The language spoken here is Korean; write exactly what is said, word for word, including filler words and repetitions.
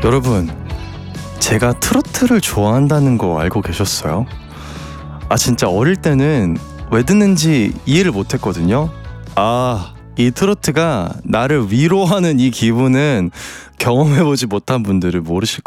여러분, 제가 트로트를 좋아한다는 거 알고 계셨어요? 아, 진짜 어릴 때는 왜 듣는지 이해를 못했거든요. 아, 이 트로트가 나를 위로하는 이 기분은 경험해보지 못한 분들은 모르실